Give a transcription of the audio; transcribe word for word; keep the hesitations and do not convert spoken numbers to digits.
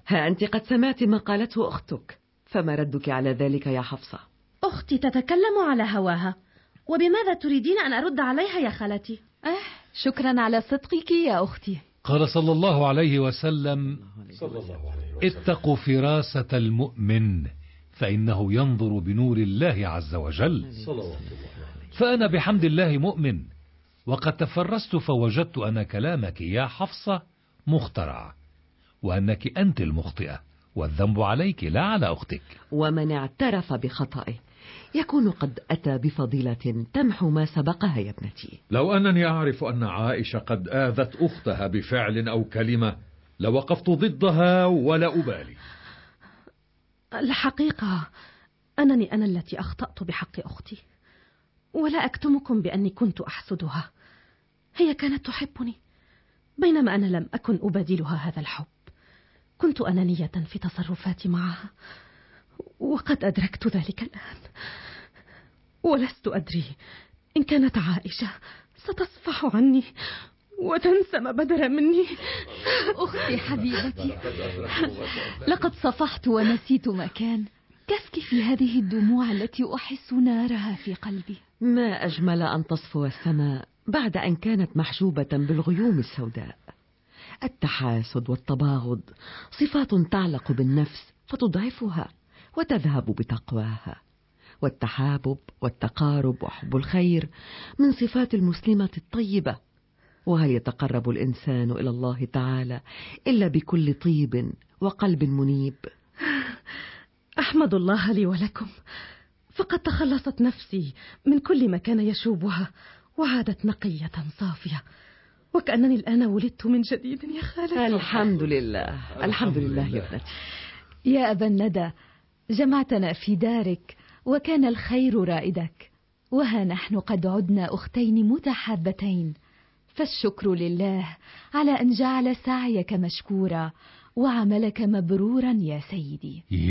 ها أنت قد سمعت ما قالته أختك، فما ردك على ذلك يا حفصة؟ أختي تتكلم على هواها، وبماذا تريدين أن أرد عليها يا خالتي؟ أه شكرا على صدقك يا أختي. قال صلى الله عليه وسلم: اتقوا فراسة المؤمن فإنه ينظر بنور الله عز وجل. فأنا بحمد الله مؤمن، وقد تفرست فوجدت أن كلامك يا حفصة مخترع، وأنك أنت المخطئة، والذنب عليك لا على أختك. ومن اعترف بخطئه يكون قد أتى بفضيلة تمحو ما سبقها يا ابنتي. لو أنني أعرف أن عائشة قد آذت أختها بفعل أو كلمة لوقفت ضدها ولا أبالي. الحقيقة أنني أنا التي أخطأت بحق أختي، ولا أكتمكم بأني كنت أحسدها. هي كانت تحبني بينما أنا لم أكن أبادلها هذا الحب. كنت أنانية في تصرفاتي معها، وقد أدركت ذلك الآن، ولست أدري إن كانت عائشة ستصفح عني وتنسى ما بدر مني. أختي حبيبتي، لقد صفحت ونسيت ما كان. كفك في هذه الدموع التي أحس نارها في قلبي. ما أجمل أن تصفو السماء بعد أن كانت محجوبة بالغيوم السوداء. التحاسد والتباغض صفات تعلق بالنفس فتضعفها وتذهب بتقواها، والتحابب والتقارب وحب الخير من صفات المسلمة الطيبة. وهل يتقرب الإنسان إلى الله تعالى إلا بكل طيب وقلب منيب؟ أحمد الله لي ولكم، فقد تخلصت نفسي من كل ما كان يشوبها وعادت نقية صافية، وكأنني الآن ولدت من جديد يا خالتي. الحمد لله الحمد لله يا ابنتي. يا أبا الندى، جمعتنا في دارك وكان الخير رائدك، وها نحن قد عدنا أختين متحابتين، فالشكر لله على أن جعل سعيك مشكورا وعملك مبرورا يا سيدي.